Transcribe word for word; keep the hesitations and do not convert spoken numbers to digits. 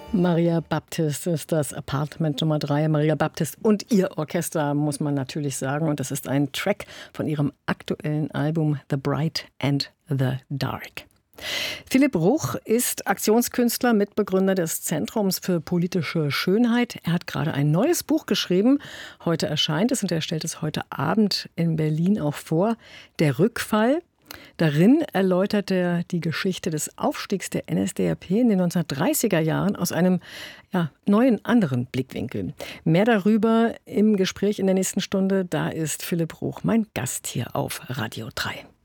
Maria Baptist ist das Apartment Nummer drei. Maria Baptist und ihr Orchester, muss man natürlich sagen. Und das ist ein Track von ihrem aktuellen Album The Bright and the Dark. Philipp Ruch ist Aktionskünstler, Mitbegründer des Zentrums für politische Schönheit. Er hat gerade ein neues Buch geschrieben. Heute erscheint es und er stellt es heute Abend in Berlin auch vor. Der Rückfall. Darin erläutert er die Geschichte des Aufstiegs der N S D A P in den neunzehnhundertdreißiger Jahren aus einem ja, neuen, anderen Blickwinkel. Mehr darüber im Gespräch in der nächsten Stunde. Da ist Philipp Ruch, mein Gast hier auf Radio drei.